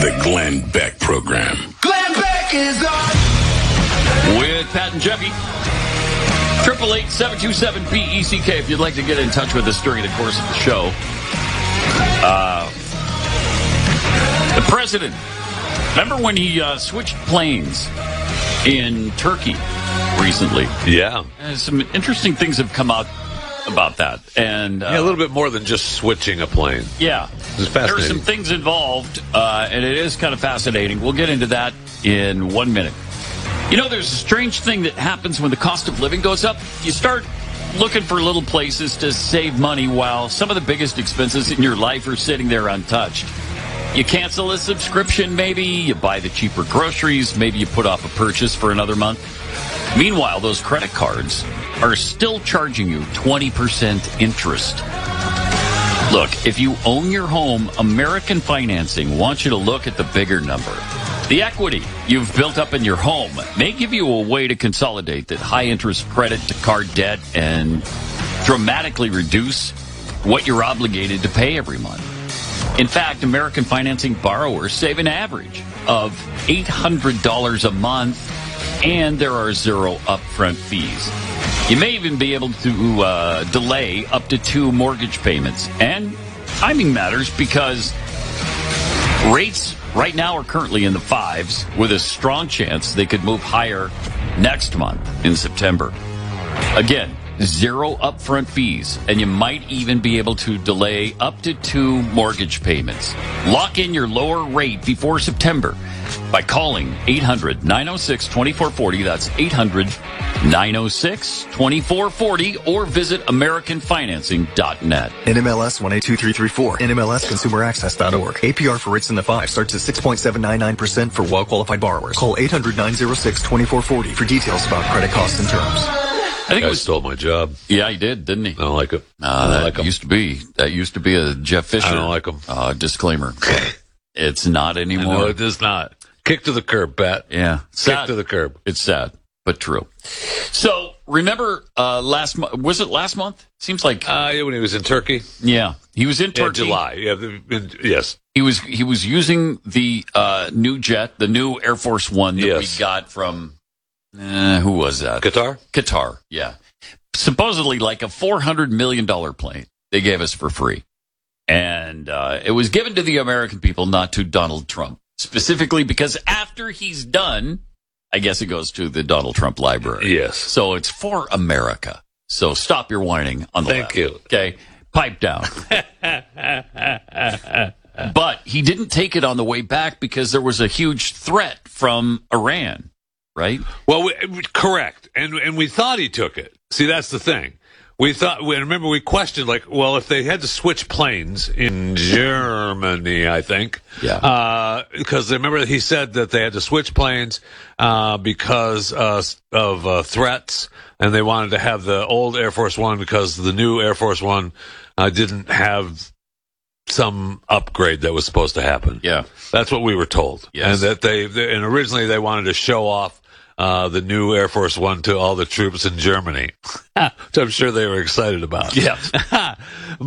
The Glenn Beck Program. Glenn Beck is on. With Pat and Jeffy. 888-727-BECK if you'd like to get in touch with us during the course of the show. The president, remember when he switched planes in Turkey recently? Yeah. Some interesting things have come out about that. And a little bit more than just switching a plane. Yeah. It's fascinating. There are some things involved, and it is kind of fascinating. We'll get into that in 1 minute. You know, there's a strange thing that happens when the cost of living goes up. You start looking for little places to save money while some of the biggest expenses in your life are sitting there untouched. You cancel a subscription, maybe. You buy the cheaper groceries. Maybe you put off a purchase for another month. Meanwhile, those credit cards are still charging you 20% interest. Look, if you own your home, American Financing wants you to look at the bigger number. The equity you've built up in your home may give you a way to consolidate that high-interest credit to card debt and dramatically reduce what you're obligated to pay every month. In fact, American Financing borrowers save an average of $800 a month, and there are zero upfront fees. You may even be able to delay up to 2 mortgage payments. And timing matters because rates right now are currently in the 5s with a strong chance they could move higher next month in September. Again, zero upfront fees, and you might even be able to delay up to 2 mortgage payments. Lock in your lower rate before September by calling 800-906-2440. That's 800-906-2440, or visit AmericanFinancing.net. NMLS 182334. NMLSConsumerAccess.org. APR for rates in the 5 starts at 6.799% for well-qualified borrowers. Call 800-906-2440 for details about credit costs and terms. I think it stole my job. Yeah, he did, didn't he? I don't like it. That used to be a Jeff Fisher. I don't like him. Disclaimer. It's not anymore. No, it is not. Kick to the curb, Pat. Yeah. Kick to the curb. It's sad, but true. So, remember last month? Was it last month? Seems like when he was in Turkey. Yeah, he was in Turkey. July. Yeah, yes. He was using the new jet, the new Air Force One that we got from who was that? Qatar. Yeah, supposedly like a $400 million plane they gave us for free, and it was given to the American people, not to Donald Trump specifically, because after he's done, I guess it goes to the Donald Trump library. Yes. So it's for America. So stop your whining on the left. Thank you. Okay, pipe down. But he didn't take it on the way back because there was a huge threat from Iran, right? Well, correct. And we thought he took it. See, that's the thing. We questioned, if they had to switch planes in Germany, I think. Yeah. Because remember he said that they had to switch planes because of threats, and they wanted to have the old Air Force One because the new Air Force One didn't have some upgrade that was supposed to happen. Yeah. That's what we were told. Yes. And that and originally they wanted to show off the new Air Force One to all the troops in Germany, which I'm sure they were excited about. Yeah.